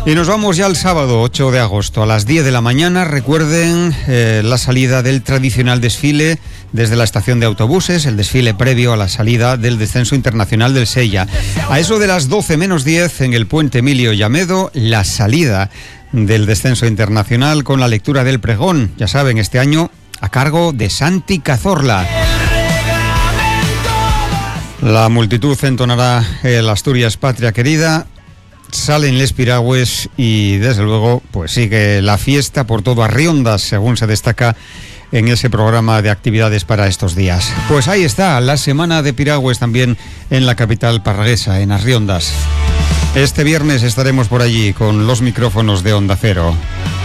Y nos vamos ya al sábado 8 de agosto a las 10 de la mañana. Recuerden la salida del tradicional desfile desde la estación de autobuses, el desfile previo a la salida del descenso internacional del Sella. A eso de las 12 menos 10 en el puente Emilio Llamedo, la salida del descenso internacional con la lectura del pregón. Ya saben, este año a cargo de Santi Cazorla. La multitud entonará el Asturias Patria Querida. Salen les piragües y desde luego pues sigue la fiesta por todo Arriondas, según se destaca en ese programa de actividades para estos días. Pues ahí está la semana de piragües también en la capital parraguesa, en Arriondas. Este viernes estaremos por allí con los micrófonos de Onda Cero.